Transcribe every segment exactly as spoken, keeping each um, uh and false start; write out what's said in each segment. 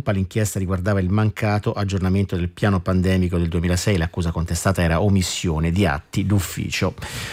colpa. L'inchiesta riguardava il mancato aggiornamento del piano pandemico del duemilasei. L'accusa contestata era omissione di atti d'ufficio.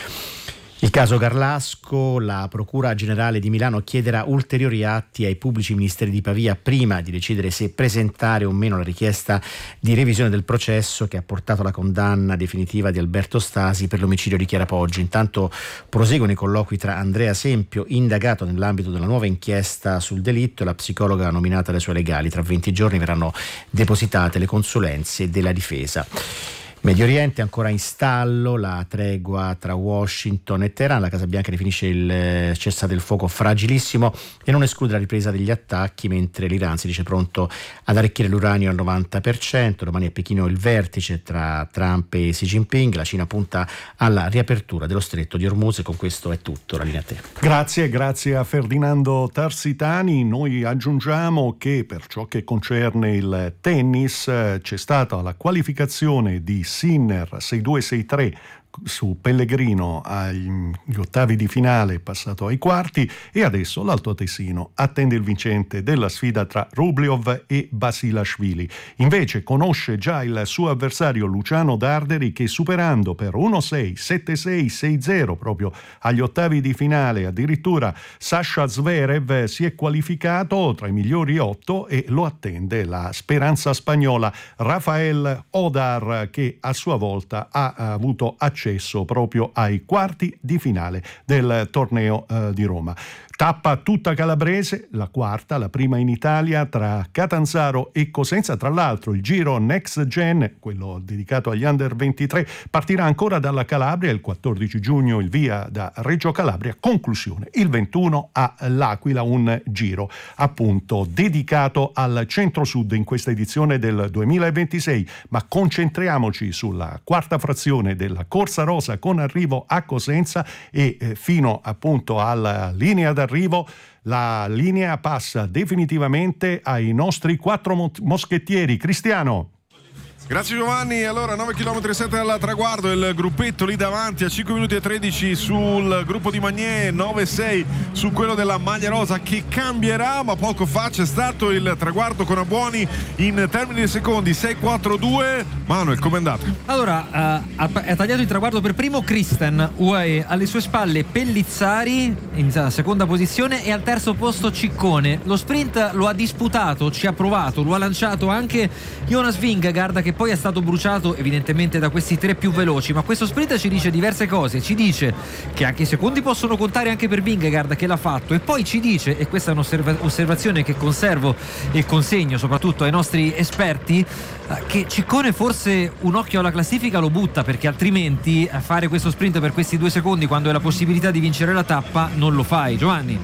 Il caso Garlasco, la Procura Generale di Milano chiederà ulteriori atti ai pubblici ministeri di Pavia prima di decidere se presentare o meno la richiesta di revisione del processo che ha portato alla condanna definitiva di Alberto Stasi per l'omicidio di Chiara Poggi. Intanto proseguono i colloqui tra Andrea Sempio, indagato nell'ambito della nuova inchiesta sul delitto, e la psicologa nominata dai suoi legali. Tra venti giorni verranno depositate le consulenze della difesa. Medio Oriente ancora in stallo la tregua tra Washington e Teheran. La Casa Bianca definisce il cessate il fuoco fragilissimo e non esclude la ripresa degli attacchi, mentre l'Iran si dice pronto ad arricchire l'uranio al novanta per cento. Domani a Pechino il vertice tra Trump e Xi Jinping. La Cina punta alla riapertura dello stretto di Hormuz. E con questo è tutto. La linea a te. Grazie, grazie a Ferdinando Tarsitani. Noi aggiungiamo che per ciò che concerne il tennis c'è stata la qualificazione di Sinner sei due sei tre su Pellegrino agli ottavi di finale, passato ai quarti, e adesso l'altoatesino attende il vincente della sfida tra Rublev e Basilashvili. Invece conosce già il suo avversario Luciano Darderi, che superando per uno sei, sette sei, sei zero proprio agli ottavi di finale addirittura Sasha Zverev si è qualificato tra i migliori otto e lo attende la speranza spagnola Rafael Odar, che a sua volta ha avuto accesso proprio ai quarti di finale del torneo eh, di Roma. Tappa tutta calabrese, la quarta, la prima in Italia, tra Catanzaro e Cosenza. Tra l'altro il giro Next Gen, quello dedicato agli under ventitré, partirà ancora dalla Calabria il quattordici giugno, il via da Reggio Calabria, conclusione il ventuno a L'Aquila, un giro appunto dedicato al centro-sud in questa edizione del duemilaventisei. Ma concentriamoci sulla quarta frazione della Corsa Rosa con arrivo a Cosenza e eh, fino appunto alla linea da arrivo. La linea passa definitivamente ai nostri quattro moschettieri. Cristiano. Grazie Giovanni. Allora nove chilometri e sette dal traguardo, il gruppetto lì davanti a cinque minuti e tredici sul gruppo di Magnier, nove sei su quello della maglia rosa, che cambierà, ma poco fa c'è stato il traguardo con Abuoni in termini di secondi, sei quattro due. Manuel, com'è andato? Allora uh, ha tagliato il traguardo per primo Christen, U A E, alle sue spalle Pellizzari in seconda posizione e al terzo posto Ciccone. Lo sprint lo ha disputato, ci ha provato, lo ha lanciato anche Jonas Vingegaard, che poi è stato bruciato evidentemente da questi tre più veloci. Ma questo sprint ci dice diverse cose. Ci dice che anche i secondi possono contare anche per Vingegaard, che l'ha fatto, e poi ci dice, e questa è un'osservazione che conservo e consegno soprattutto ai nostri esperti, che Ciccone forse un occhio alla classifica lo butta, perché altrimenti a fare questo sprint per questi due secondi quando hai la possibilità di vincere la tappa non lo fai. Giovanni?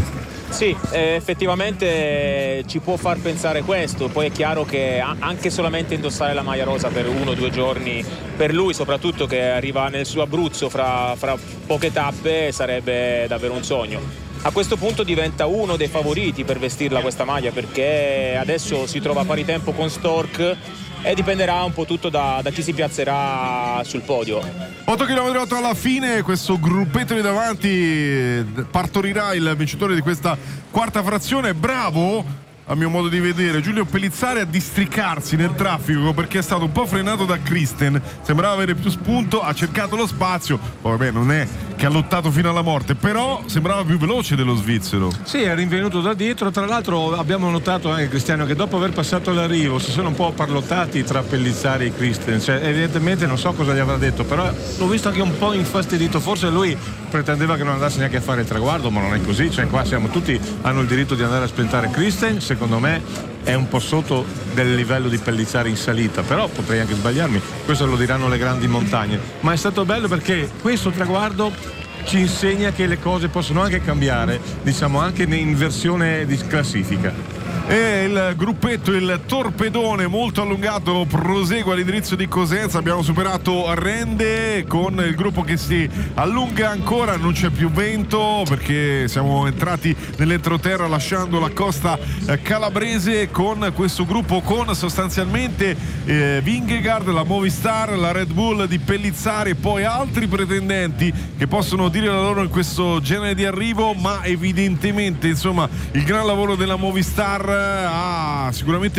Sì, eh, effettivamente ci può far pensare questo. Poi è chiaro che anche solamente indossare la maglia rosa per uno o due giorni, per lui soprattutto che arriva nel suo Abruzzo fra, fra poche tappe, sarebbe davvero un sogno. A questo punto diventa uno dei favoriti per vestirla questa maglia, perché adesso si trova a pari tempo con Stork e dipenderà un po' tutto da, da chi si piazzerà sul podio. otto chilometri e otto alla fine, questo gruppetto di davanti partorirà il vincitore di questa quarta frazione. Bravo, a mio modo di vedere, Giulio Pellizzari a districarsi nel traffico, perché è stato un po' frenato da Christen, sembrava avere più spunto, ha cercato lo spazio. Poi vabbè, non è che ha lottato fino alla morte, però sembrava più veloce dello svizzero. Sì, è rinvenuto da dietro. Tra l'altro abbiamo notato anche, Cristiano, che dopo aver passato l'arrivo si sono un po' parlottati tra Pellizzari e Christen, cioè evidentemente non so cosa gli avrà detto, però l'ho visto anche un po' infastidito. Forse lui pretendeva che non andasse neanche a fare il traguardo, ma non è così, cioè qua siamo tutti, hanno il diritto di andare a sprintare. Christen secondo me è un po' sotto del livello di Pellizzari in salita, però potrei anche sbagliarmi, questo lo diranno le grandi montagne. Ma è stato bello perché questo traguardo ci insegna che le cose possono anche cambiare, diciamo anche in versione di classifica. E il gruppetto, il torpedone molto allungato, prosegue all'indirizzo di Cosenza. Abbiamo superato Rende con il gruppo che si allunga ancora, non c'è più vento perché siamo entrati nell'entroterra lasciando la costa calabrese, con questo gruppo con sostanzialmente eh, Vingegaard, la Movistar, la Red Bull di Pellizzari e poi altri pretendenti che possono dire la loro in questo genere di arrivo, ma evidentemente insomma il gran lavoro della Movistar ha sicuramente